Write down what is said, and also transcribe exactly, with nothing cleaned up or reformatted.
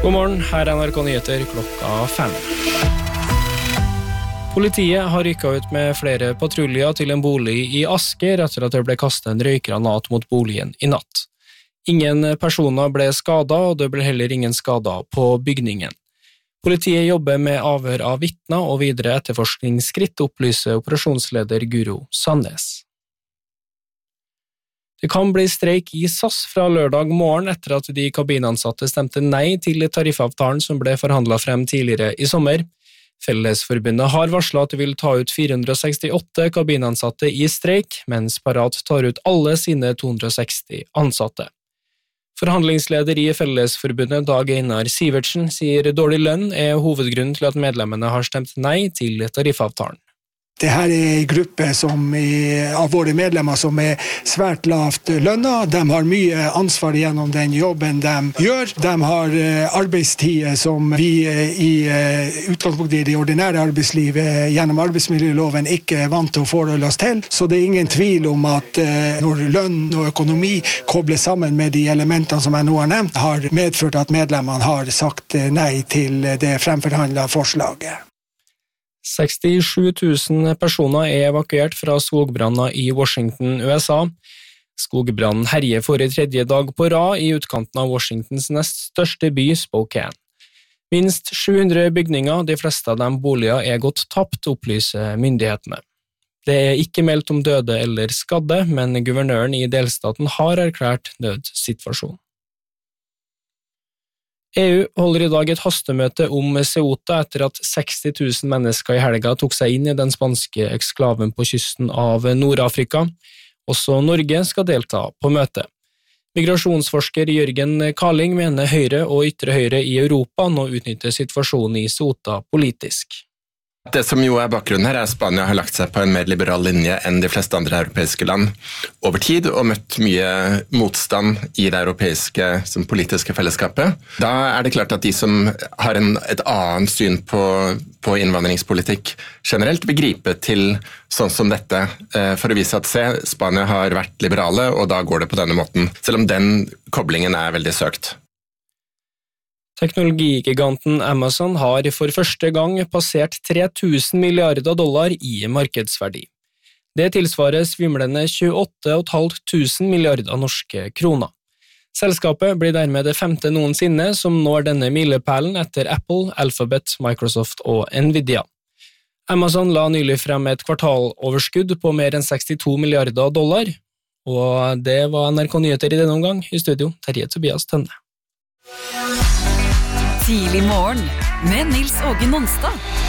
God morgen, her er N R K Nyheter klokka fem. Politiet har rykket ut med flere patruljer til en bolig i Asker etter at det ble kastet en røykgranat mot boligen i natt. Ingen personer ble skadet, og det ble heller ingen skader på bygningen. Politiet jobber med avhør av vitner og videre etterforskningsskritt, opplyser operasjonsleder Guro Sandnes. Det kan bli streik i S A S fra lørdag morgen etter at de kabinansatte stemte nei til tariffavtalen som ble forhandlet frem tidligere i sommer. Fellesforbundet har varslet at de vil ta ut fire hundre sekstiåtte kabinansatte i streik, mens Parat tar ut alle sine to hundre seksti ansatte. Forhandlingsleder i Fellesforbundet Dag Einar Sivertsen sier dårlig lønn er hovedgrunnen til at medlemmene har stemt nei til tariffavtalen. Det her er en gruppe som er, av våre medlemmer som er svært lavt lønnet. De har mye ansvar gjennom den jobben de gjør. De har arbeidstider som vi i utgangspunktet i det ordinære arbeidslivet gjennom arbeidsmiljøloven ikke er vant til å forholde oss til. Så det er ingen tvil om at når lønn og økonomi kobles sammen med de elementene som jeg nå har nevnt, har medført at medlemmene har sagt nei til det fremforhandlede forslaget. sekstisju tusen personer er evakuert fra skogbranner i Washington, U S A. Skogbrannen herjer for i tredje dag på rad i utkanten av Washingtons nest største by, Spokane. Minst sju hundre bygninger, de fleste av dem boliger, er gått tapt, opplyser myndighetene. Det er ikke meldt om døde eller skadde, men guvernøren i delstaten har erklært nødsituasjon. E U holder i dag et hastemøte om Ceuta etter at seksti tusen mennesker i helga tok seg inn i den spanske eksklaven på kysten av Nord-Afrika. Også Norge skal delta på møtet. Migrasjonsforsker Jørgen Karling mener Høyre og ytre Høyre i Europa nå utnytter situasjonen i Ceuta politisk. Det som jo er bakgrunnen her er at Spania har lagt seg på en mer liberal linje enn de fleste andre europeiske land over tid og møtt mye motstand i det europeiske som politiske fellesskapet. Da er det klart at de som har en, et annet syn på, på innvandringspolitikk generelt vil gripe til sånn som dette for å vise at se, Spania har vært liberale og da går det på denne måten, selv om den koblingen er veldig søkt. Teknologigiganten Amazon har for første gang passert tre tusen milliarder dollar i markedsverdi. Det tilsvarer svimlende tjueåtte tusen fem hundre milliarder norske kroner. Selskapet blir dermed det femte noensinne som når denne milepælen etter Apple, Alphabet, Microsoft og Nvidia. Amazon la nylig frem et kvartaloverskudd på mer enn sekstito milliarder dollar, og det var N R K Nyheter i denne omgang. I studio, Terje Tobias Tønne. Tidlig morgen med Nils Åge Nonstad.